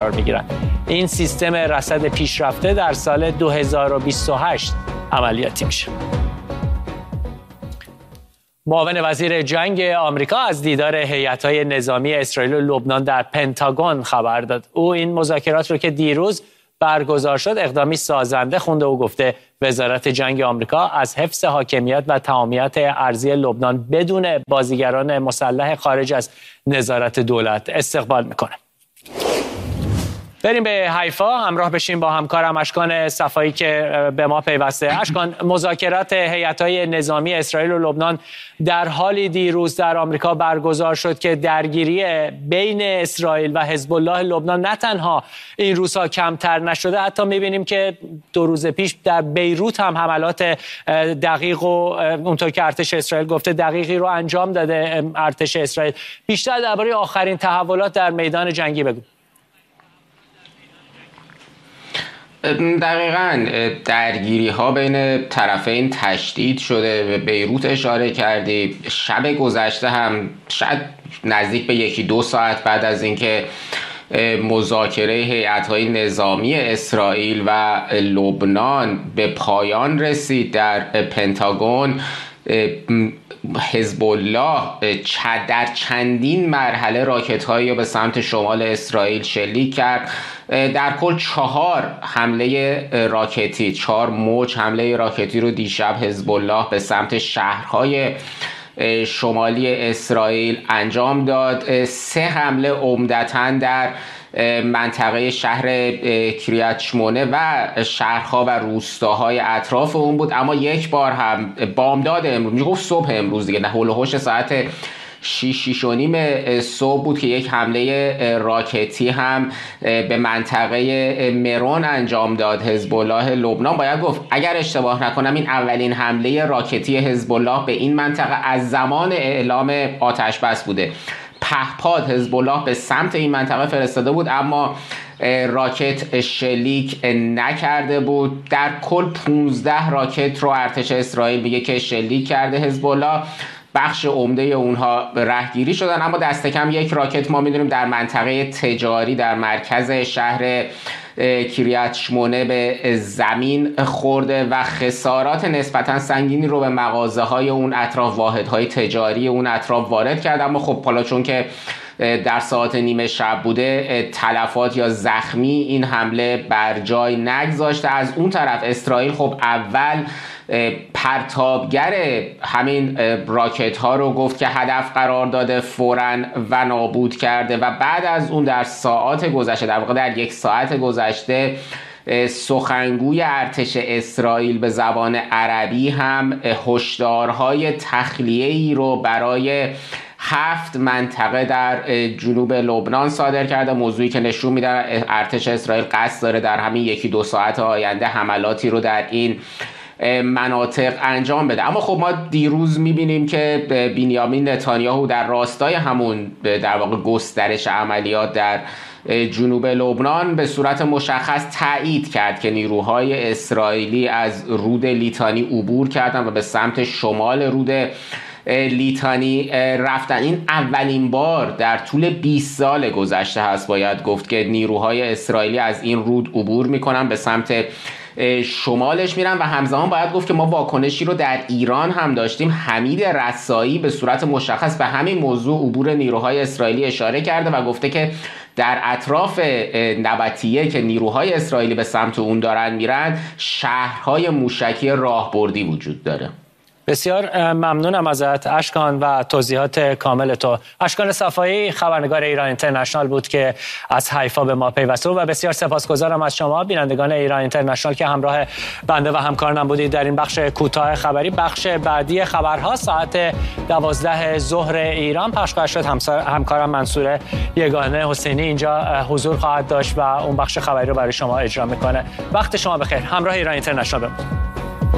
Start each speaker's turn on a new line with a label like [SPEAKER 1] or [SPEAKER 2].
[SPEAKER 1] قرار میگیرند. این سیستم رصد پیشرفته در سال 2028 عملیاتی میشه. معاون وزیر جنگ آمریکا از دیدار هیئت‌های نظامی اسرائیل و لبنان در پنتاگون خبر داد. او این مذاکرات رو که دیروز برگزار شد اقدامی سازنده خونده و گفته وزارت جنگ آمریکا از حفظ حاکمیت و تمامیت ارضی لبنان بدون بازیگران مسلح خارج از نظارت دولت استقبال میکنه. بریم به حیفا همراه بشیم با همکارم اشکان صفایی که به ما پیوسته. اشکان، مذاکرات هیئت‌های نظامی اسرائیل و لبنان در حالی دیروز در آمریکا برگزار شد که درگیری بین اسرائیل و حزب الله لبنان نه تنها این روزها کمتر نشده، حتی می‌بینیم که 2 روز پیش در بیروت هم حملات دقیق و اونطور که ارتش اسرائیل گفته دقیقی رو انجام داده ارتش اسرائیل. بیشتر درباره آخرین تحولات در میدان جنگی بگو.
[SPEAKER 2] دقیقاً درگیری ها بین طرفین تشدید شده. به بیروت اشاره کردی. شب گذشته هم شاید نزدیک به 1-2 ساعت بعد از اینکه مذاکره هیئت‌های نظامی اسرائیل و لبنان به پایان رسید در پنتاگون، حزب الله در چندین مرحله راکت‌هایی به سمت شمال اسرائیل شلیک کرد. در کل 4 حمله راکتی، 4 موج حمله راکتی رو دیشب حزب الله به سمت شهرهای شمالی اسرائیل انجام داد. 3 حمله عمدتاً در منطقه شهر کریات شمونه و شهرها و روستاهای اطراف اون بود، اما یک بار هم بامداد امروز، میگفت صبح امروز دیگه، هول و هوش ساعت 6-6:30 صبح بود که یک حمله راکتی هم به منطقه مرون انجام داد حزب الله لبنان. باید گفت اگر اشتباه نکنم این اولین حمله راکتی حزب الله به این منطقه از زمان اعلام آتش بس بوده. پهپاد حزب الله به سمت این منطقه فرستاده بود اما راکت شلیک نکرده بود. در کل 15 راکت رو ارتش اسرائیل میگه که شلیک کرده حزب الله. بخش عمده اونها رهگیری شدن، اما دست کم 1 راکت ما میدونیم در منطقه تجاری در مرکز شهر کریات شمونه به زمین خورده و خسارات نسبتا سنگینی رو به مغازه های اون اطراف، واحدهای تجاری اون اطراف وارد کرد. اما خب حالا چون که در ساعت نیمه شب بوده تلفات یا زخمی این حمله بر جای نگذاشته. از اون طرف اسرائیل خب اول پرتابگر همین راکت ها رو گفت که هدف قرار داده، فوراً و نابود کرده و بعد از اون در ساعات گذشته، در واقع در 1 ساعت گذشته، سخنگوی ارتش اسرائیل به زبان عربی هم هشدارهای تخلیه‌ای رو برای 7 منطقه در جنوب لبنان صادر کرده، موضوعی که نشون میده ارتش اسرائیل قصد داره در همین 1-2 ساعت آینده حملاتی رو در این مناطق انجام بده. اما خب ما دیروز میبینیم که بنیامین نتانیاهو در راستای همون در واقع گسترش عملیات در جنوب لبنان به صورت مشخص تایید کرد که نیروهای اسرائیلی از رود لیتانی عبور کردن و به سمت شمال رود لیتانی رفتن. این اولین بار در طول 20 سال گذشته هست باید گفت که نیروهای اسرائیلی از این رود عبور میکنن، به سمت شمالش میرن و همزمان باید گفت که ما واکنشی رو در ایران هم داشتیم. حمید رسایی به صورت مشخص به همین موضوع عبور نیروهای اسرائیلی اشاره کرده و گفته که در اطراف نبطیه که نیروهای اسرائیلی به سمت اون دارن میرن شهرهای موشکی راهبردی وجود داره.
[SPEAKER 1] بسیار ممنونم ازت اشکان و توضیحات کامل تو. اشکان صفایی خبرنگار ایران اینترنشنال بود که از حیفا به ما پیوسته و بسیار سپاسگزارم از شما بینندگان ایران اینترنشنال که همراه بنده و همکارانم بودید در این بخش کوتاه خبری. بخش بعدی خبرها ساعت 12 ظهر ایران پخش خواهد شد. همکارم منصور یگانه حسینی اینجا حضور خواهد داشت و اون بخش خبری رو برای شما اجرا میکنه. وقت شما بخیر. همراه ایران اینترنشنال بمونید.